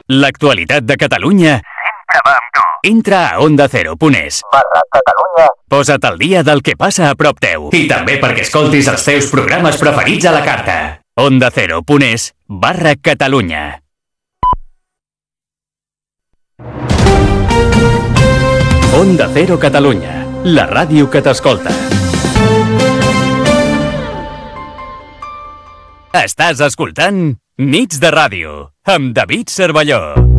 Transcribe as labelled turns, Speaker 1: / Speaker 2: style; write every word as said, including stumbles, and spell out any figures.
Speaker 1: L'actualitat de Catalunya
Speaker 2: sempre va amb tu.
Speaker 1: entra a onda cero punt es
Speaker 2: Barra Catalunya.
Speaker 1: Posa't al dia del que passa a prop teu. I també perquè escoltis els teus programes preferits a la carta. onda cero punt es barra Catalunya. Onda Cero Catalunya, la ràdio que t'escolta. Estàs escoltant Nits de Ràdio, amb David Cervelló.